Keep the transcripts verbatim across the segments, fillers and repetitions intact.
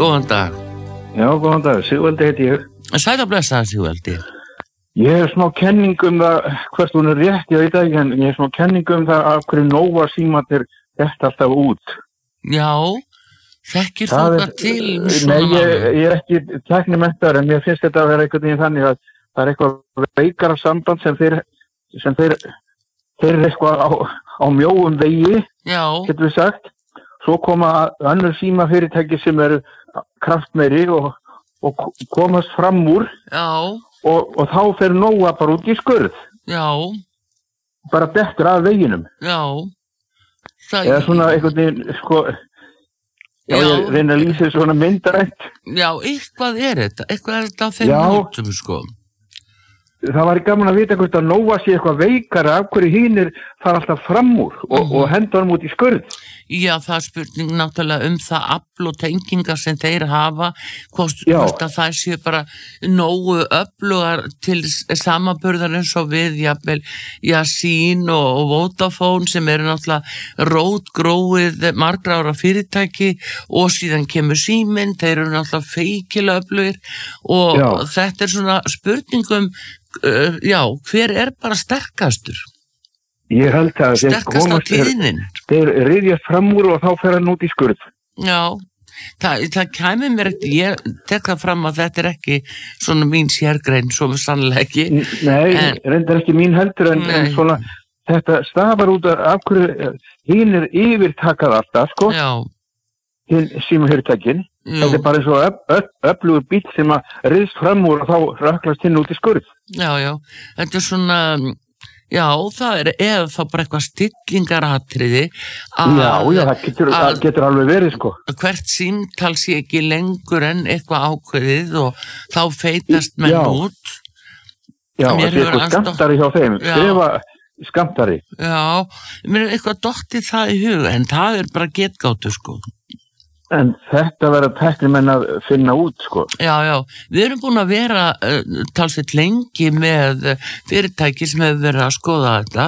góðan dag. Já, góðan dag, Sigvaldi heiti ég. Sæl og blessaður, Sigvaldi. Ég hef smá kenning um það, hvert hún er rétt, ég veit ekki, en ég hef smá kenning um það af hverju Nova símarnir þetta alltaf út. Já, þekkir þú það til svona Nei, ég, ég er ekki tæknimenntaður, en mér finnst þetta að vera einhvern veginn þannig að það er eitthvað veikara samband sem þeir, sem þeir, þeir er eitthvað á, á mjóum vegi, Já. getur við sagt. Svo koma önnur símafyrirtæki sem eru kraftmeiri og, og komast fram úr Já. Og, og þá fer Nóa bara út í skurð. Já. Bara dettur af veginum. Já. Það... Eða svona einhvern veginn, sko, já, já. Ég reyna að lýsa svona myndarætt. Já, eitthvað er þetta, eitthvað er þetta á þeim nótum, sko. Það var gaman að vita hvort að Nóa sé eitthvað veikara af hverju hinir fara alltaf fram úr og, mm-hmm. og henda hann út í skurð. Já, það er spurning náttúrulega um það afl og tengingar sem þeir hafa, hvort, hvort að það séu bara nógu öflugar til samanburðar eins og við, jafnvel, já, Sín og, og Vodafone sem eru náttúrulega rótgróið margra ára fyrirtæki og síðan kemur Síminn, þeir eru náttúrulega feikilega öflugir og já. Þetta er svona spurningum, uh, já, hver er bara sterkastur? Ég held að sterkast á tíðnin. Þeir riðjast fram úr og þá fer hann út í skurð. Já, það, það kæmi mér ekki, ég tek það fram að þetta er ekki svona mín sérgrein, svo sannlega ekki. Nei, en, reyndar ekki mín heldur, en, en svona, þetta stafar út af hverju hinn er yfirtakað alltaf, sko. Já. Hinn símafyrirtækin. Þetta er bara eins og öf, öf, öflugur bíll sem að riðst fram úr og þá röklast hinn út í skurð. Já, já, þetta er svona... Já, það er eða þá bara eitthvað stillingaratriði að... Já, já, það getur, að, það getur alveg verið, sko. Hvert símtal sé ekki lengur en eitthvað ákveðið og þá feitast menn já. út. Já, þetta er eitthvað skamtari hjá þeim. Þefa skamtari. Já, mér er eitthvað dottið það í hug, en það er bara getgátu, sko. En þetta verður tæknimenn að finna út, sko. Já, já. Við erum búin að vera uh, talsveit lengi með fyrirtæki sem hefur verið að skoða þetta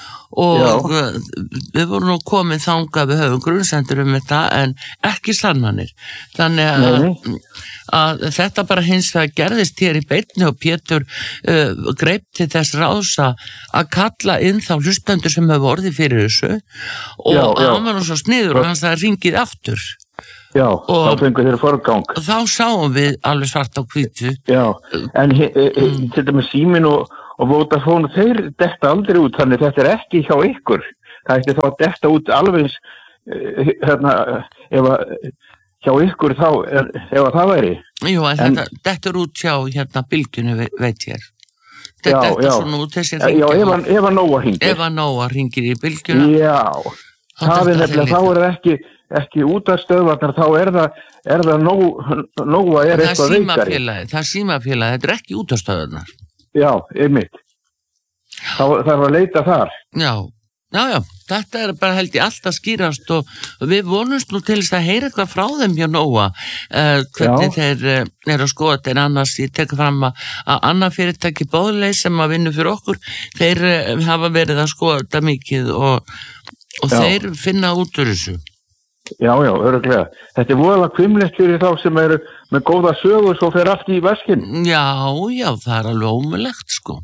og uh, við vorum nú komið þangað, við höfum grunnsendur um þetta en ekki sannanir. Þannig að, að þetta bara hins vegar gerðist hér í beinni og Pétur uh, greip til þess ráðsa að kalla inn þá hlustendur sem hefur orðið fyrir þessu og já, já. Hann var nú svo sniður og hann sagði ringið aftur. Já, og þá fengur þeir forgang. Þá sáum við alveg svart á hvítu. Já, en he, he, he, til dæmis Síminn og, og Vodafone, þeir detta aldrei út, þannig þetta er ekki hjá ykkur. Það er ekki þá að detta út alveg, hérna, ef að hjá ykkur þá, er, ef að það væri. Jú, en, en þetta dettur út hjá hérna bylgjunu, veit ég. Þetta já, já. Svona út þessi ringir. Já, ef að, ef að Nóa hringir. Ef að Nóa hringir í bylgjuna. Já, það er nefnilega, þá er það ekki... ekki út af stöðvarnar, þá er það, er það Nóa nó, er eitthvað veikari. Það er símafélagi, þetta er ekki út af stöðvarnar. Já, einmitt. Þá þarf að leita þar. Já, já, já, þetta er bara held ég alltaf skýrast og við vonumst nú til þess að heyra eitthvað frá þeim hjá Nóa, uh, hvernig já. Þeir uh, eru að skoða þetta en annars ég tek fram að, að annað fyrirtæki Bóðleið sem að vinna fyrir okkur, þeir uh, hafa verið að skoða þetta mikið og, og þeir finna út úr þessu. Já, já, örugglega. Þetta er voðalega hvimleitt fyrir þá sem eru með góða sögur svo fer allt í veskinn. Já, já, það er alveg ómulegt, sko.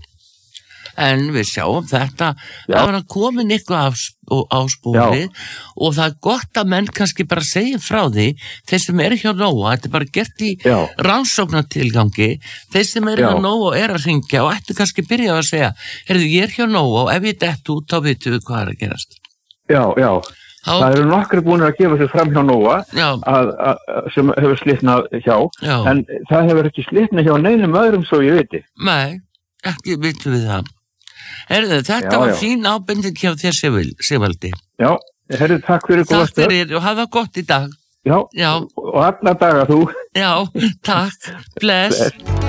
En við sjáum þetta, já. Það var að komin eitthvað á spórið og það er gott að menn kannski bara segja frá því, þeir sem eru hjá Nóa, þetta er bara gert í rannsóknartilgangi, þeir sem eru hjá Nóa og er að hringja og ættu kannski byrja að segja, heyrðu, ég er hjá Nóa og ef ég dett út, þá vitum við hvað er að gerast. Já, já. Há... Það eru nokkri búin að gefa sér fram hjá Nóa að, að, sem hefur slitnað hjá, já. En það hefur ekki slitnað hjá neinum öðrum svo ég viti. Nei, ekki vitum við það. Herðu, þetta já, var já. Fín ábending hjá þér, Sigvaldi. Já, herðu, takk fyrir góða stöð. Takk fyrir og hafa gott í dag. Já, já. Og alla daga þú. Já, takk. Bless. Bless.